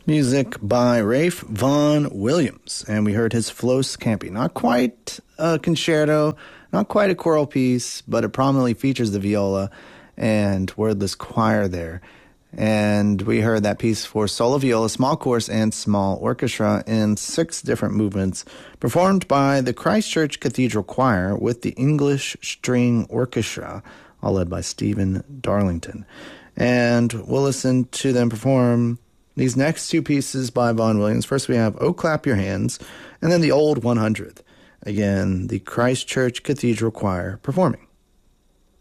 Music by Rafe Vaughan Williams, and we heard his Flow Scampi. Not quite a concerto, not quite a choral piece, but it prominently features the viola and wordless choir there. And we heard that piece for solo viola, small chorus, and small orchestra in 6 different movements, performed by the Christchurch Cathedral Choir with the English String Orchestra, all led by Stephen Darlington. And we'll listen to them perform these next 2 pieces by Vaughan Williams. First we have Oh Clap Your Hands, and then the Old 100. Again, the Christchurch Cathedral Choir performing.